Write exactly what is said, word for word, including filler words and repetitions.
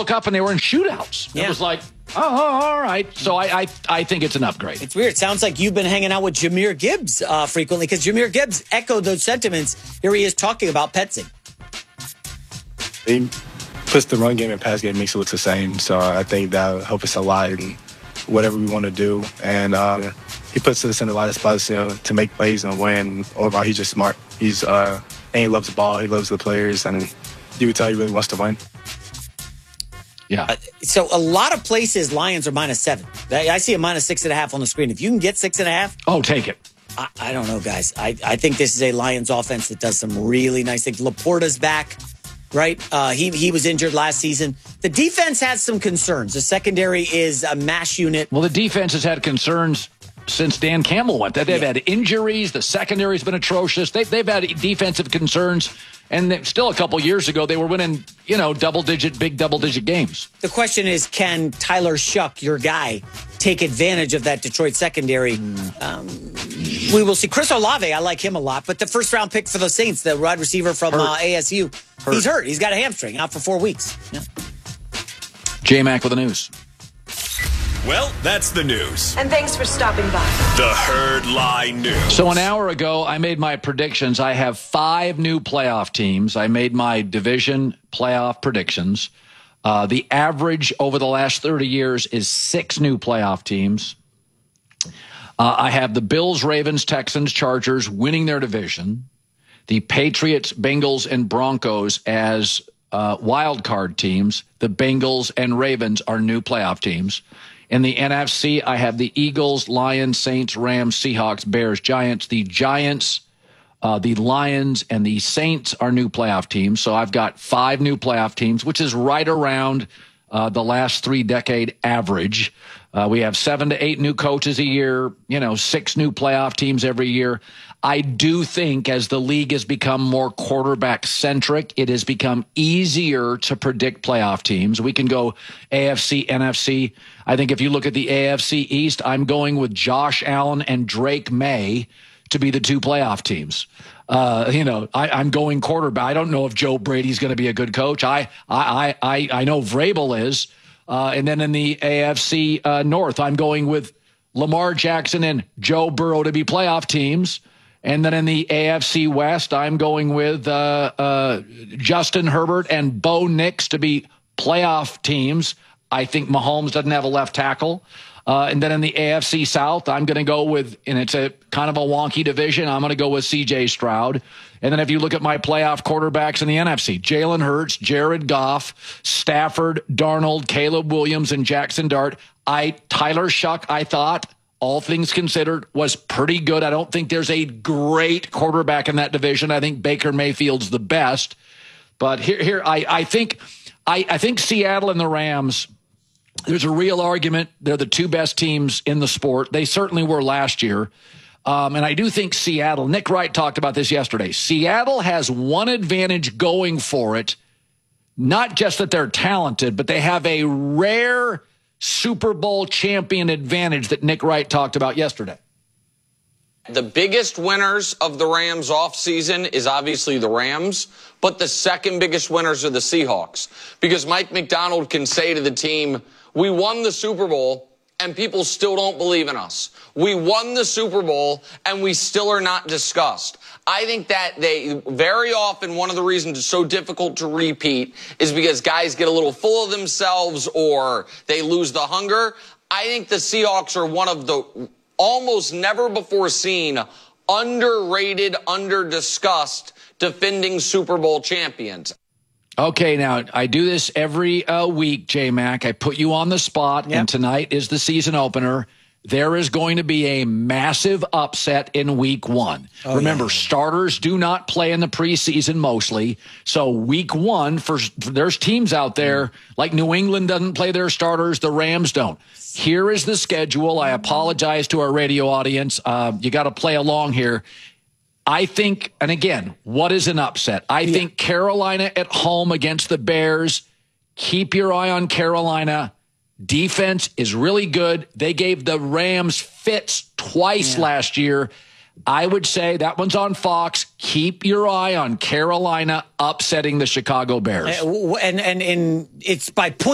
look up and they were in shootouts. Yeah. It was like, oh, all right. So I, I I think it's an upgrade. It's weird. It sounds like you've been hanging out with Jahmyr Gibbs uh, frequently because Jahmyr Gibbs echoed those sentiments. Here he is talking about Petzing. He puts the run game and pass game, makes it look the same. So I think that'll help us a lot in whatever we want to do. And uh, he puts us in a lot of spots, you know, to make plays and win. Overall, he's just smart. He's uh, and he loves the ball. He loves the players, and you would tell he really wants to win. Yeah. Uh, so a lot of places, Lions are minus seven. I, I see a minus six and a half on the screen. If you can get six and a half, oh, take it. I, I don't know, guys. I, I think this is a Lions offense that does some really nice things. Laporta's back, right? Uh, he he was injured last season. The defense has some concerns. The secondary is a mash unit. Well, the defense has had concerns since Dan Campbell went. They've yeah. had injuries. The secondary's been atrocious. They, they've had defensive concerns. And they, still a couple years ago, they were winning, you know, double-digit, big double-digit games. The question is, can Tyler Shuck, your guy, take advantage of that Detroit secondary? Mm. Um, we will see. Chris Olave, I like him a lot. But the first-round pick for the Saints, the wide receiver from uh, A S U, hurt. he's hurt. He's got a hamstring, out for four weeks. Yeah. J-Mac with the news. Well, that's the news. And thanks for stopping by. The Herd Lie News. So an hour ago, I made my predictions. I have five new playoff teams. I made my division playoff predictions. Uh, the average over the last thirty years is six new playoff teams. Uh, I have the Bills, Ravens, Texans, Chargers winning their division. The Patriots, Bengals, and Broncos as uh, wild card teams. The Bengals and Ravens are new playoff teams. In the N F C, I have the Eagles, Lions, Saints, Rams, Seahawks, Bears, Giants. The Giants, uh, the Lions, and the Saints are new playoff teams. So I've got five new playoff teams, which is right around uh, the last three-decade average. Uh, we have seven to eight new coaches a year, you know, six new playoff teams every year. I do think as the league has become more quarterback-centric, it has become easier to predict playoff teams. We can go A F C, N F C. I think if you look at the A F C East, I'm going with Josh Allen and Drake May to be the two playoff teams. Uh, you know, I, I'm going quarterback. I don't know if Joe Brady's going to be a good coach. I I I I know Vrabel is. Uh, and then in the A F C uh, North, I'm going with Lamar Jackson and Joe Burrow to be playoff teams. And then in the A F C West, I'm going with uh, uh, Justin Herbert and Bo Nix to be playoff teams. I think Mahomes doesn't have a left tackle. Uh, and then in the A F C South, I'm going to go with, and it's a kind of a wonky division, I'm going to go with C J Stroud. And then if you look at my playoff quarterbacks in the N F C, Jalen Hurts, Jared Goff, Stafford, Darnold, Caleb Williams, and Jackson Dart. I Tyler Shuck, I thought, all things considered, was pretty good. I don't think there's a great quarterback in that division. I think Baker Mayfield's the best. But here, here I, I think I, I think Seattle and the Rams, there's a real argument. They're the two best teams in the sport. They certainly were last year. Um, and I do think Seattle, Nick Wright talked about this yesterday. Seattle has one advantage going for it, not just that they're talented, but they have a rare Super Bowl champion advantage that Nick Wright talked about yesterday. The biggest winners of the Rams offseason is obviously the Rams, but the second biggest winners are the Seahawks. Because Mike McDonald can say to the team, we won the Super Bowl, and people still don't believe in us. We won the Super Bowl, and we still are not discussed. I think that they very often, one of the reasons it's so difficult to repeat is because guys get a little full of themselves or they lose the hunger. I think the Seahawks are one of the almost never before seen, underrated, under-discussed defending Super Bowl champions. Okay, now, I do this every uh, week, J-Mac. I put you on the spot, yep. And tonight is the season opener. There is going to be a massive upset in week one. Oh, Remember, yeah. starters do not play in the preseason mostly. So week one, for, for there's teams out there, like New England doesn't play their starters, the Rams don't. Here is the schedule. I apologize to our radio audience. Uh, you got to play along here. I think, and again, what is an upset? I yeah. think Carolina at home against the Bears. Keep your eye on Carolina. Defense is really good. They gave the Rams fits twice yeah. last year. I would say that one's on Fox. Keep your eye on Carolina upsetting the Chicago Bears. And, and, and, and it's by point.